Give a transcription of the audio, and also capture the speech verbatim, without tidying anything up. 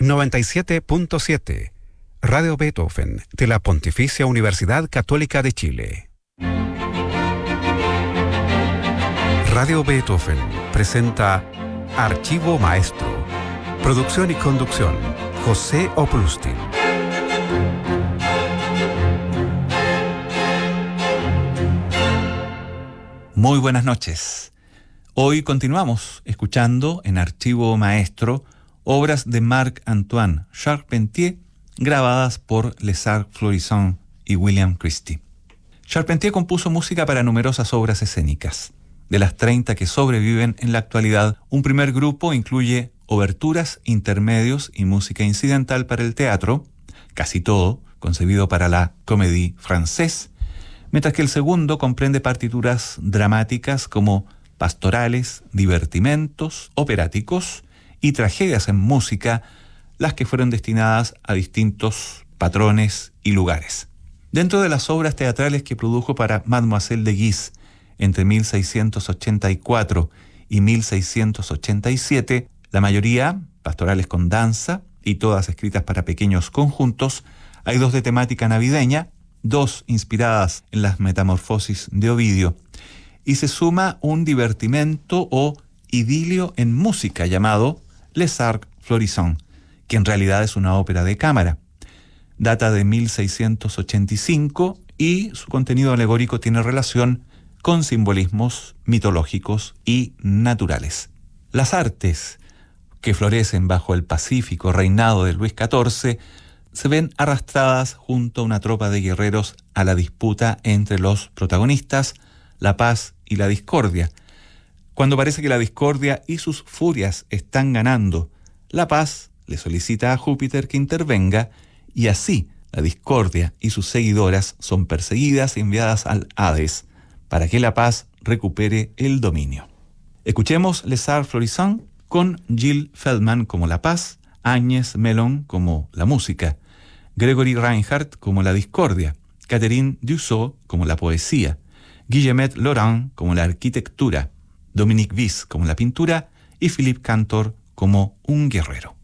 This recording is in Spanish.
noventa y siete punto siete, Radio Beethoven, de la Pontificia Universidad Católica de Chile. Radio Beethoven presenta Archivo Maestro. Producción y conducción, José Oplustin. Muy buenas noches. Hoy continuamos escuchando en Archivo Maestro obras de Marc-Antoine Charpentier grabadas por Les Arcs Florissants y William Christie. Charpentier compuso música para numerosas obras escénicas. De las treinta que sobreviven en la actualidad, un primer grupo incluye oberturas, intermedios y música incidental para el teatro, casi todo concebido para la Comédie Française, mientras que el segundo comprende partituras dramáticas como pastorales, divertimentos, operáticos y tragedias en música, las que fueron destinadas a distintos patrones y lugares. Dentro de las obras teatrales que produjo para Mademoiselle de Guise entre mil seiscientos ochenta y cuatro y mil seiscientos ochenta y siete, la mayoría pastorales con danza y todas escritas para pequeños conjuntos, hay dos de temática navideña, dos inspiradas en las Metamorfosis de Ovidio, y se suma un divertimento o idilio en música llamado Les Arcs Florissants, que en realidad es una ópera de cámara. Data de mil seiscientos ochenta y cinco y su contenido alegórico tiene relación con simbolismos mitológicos y naturales. Las artes que florecen bajo el pacífico reinado de Luis catorce se ven arrastradas junto a una tropa de guerreros a la disputa entre los protagonistas, la paz y la discordia. Cuando parece que la discordia y sus furias están ganando, la paz le solicita a Júpiter que intervenga y así la discordia y sus seguidoras son perseguidas y enviadas al Hades para que la paz recupere el dominio. Escuchemos Les Arcs Florissants con Gilles Feldman como la paz, Agnès Mellon como la música, Gregory Reinhardt como la discordia, Catherine Dussault como la poesía, Guillemette Laurent como la arquitectura, Dominique Vis como la pintura y Philippe Cantor como un guerrero.